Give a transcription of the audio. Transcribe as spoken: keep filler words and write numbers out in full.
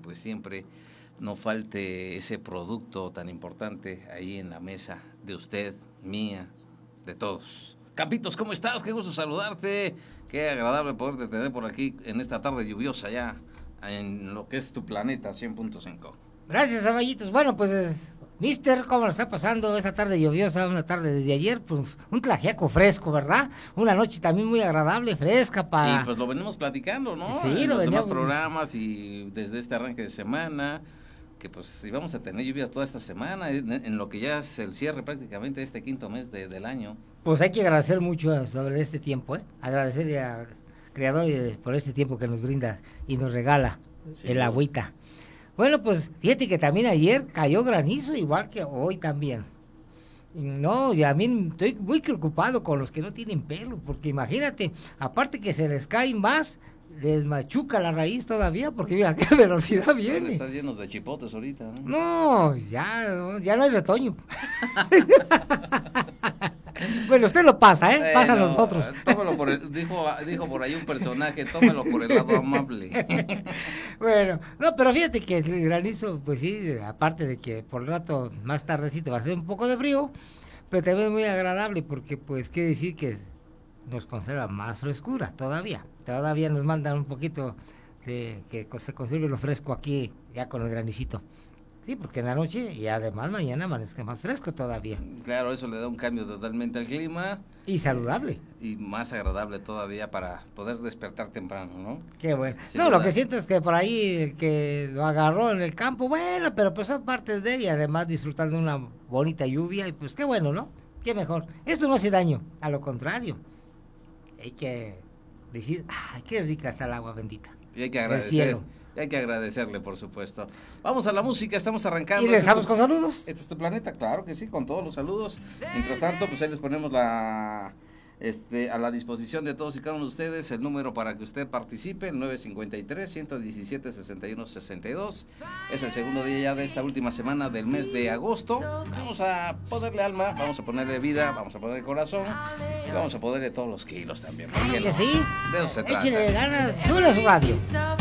pues siempre no falte ese producto tan importante ahí en la mesa de usted, mía, de todos. Campitos, ¿cómo estás? Qué gusto saludarte. Qué agradable poderte tener por aquí en esta tarde lluviosa ya en lo que es tu planeta cien punto cinco. Gracias, Caballitos. Bueno, pues, mister, ¿cómo lo está pasando esa tarde lluviosa? Una tarde desde ayer, pues, un tlajiaco fresco, ¿verdad? Una noche también muy agradable, fresca para... Y pues lo venimos platicando, ¿no? Sí, en lo los veníamos... demás programas y desde este arranque de semana, que pues íbamos a tener lluvia toda esta semana, en, en lo que ya es el cierre prácticamente de este quinto mes de, del año. Pues hay que agradecer mucho sobre este tiempo, ¿eh? Agradecerle al Creador por este tiempo que nos brinda y nos regala sí, el agüita. Bueno, pues fíjate que también ayer cayó granizo, igual que hoy también. No, y a mí estoy muy preocupado con los que no tienen pelo, porque imagínate, aparte que se les cae más, les machuca la raíz todavía, porque mira qué velocidad viene. Están llenos de chipotes ahorita, ¿no? No, ya, ya no hay retoño. Bueno, usted lo pasa, ¿eh? Pasa Bueno, a nosotros. Tómelo por el, dijo, dijo por ahí un personaje, tómelo por el lado amable. Bueno, no, pero fíjate que el granizo, pues sí, aparte de que por el rato más tardecito va a ser un poco de frío, pero también es muy agradable porque pues quiere decir que nos conserva más frescura todavía. Todavía nos mandan un poquito de que se conserve lo fresco aquí ya con el granicito. Sí, porque en la noche y además mañana amanezca más fresco todavía. Claro, eso le da un cambio totalmente al clima. Y saludable. Y, y más agradable todavía para poder despertar temprano, ¿no? Qué bueno. Sí, no, ¿verdad? Lo que siento es que por ahí el que lo agarró en el campo, bueno, pero pues son partes de él y además disfrutando de una bonita lluvia y pues qué bueno, ¿no? Qué mejor. Esto no hace daño, a lo contrario. Hay que decir, ay, qué rica está el agua bendita. Y hay que agradecer. Y hay que agradecerle, por supuesto. Vamos a la música, estamos arrancando. ¿Y regresamos con saludos? Este es tu planeta, claro que sí, con todos los saludos. Mientras tanto, pues ahí les ponemos la este a la disposición de todos y cada uno de ustedes el número para que usted participe, nueve cinco tres, uno uno siete, seis uno seis dos. Es el segundo día ya de esta última semana del mes de agosto. Vamos a ponerle alma, vamos a ponerle vida, vamos a ponerle corazón y vamos a ponerle todos los kilos también. Sí, que sí. De eso se trata. Échale ganas, sube su radio.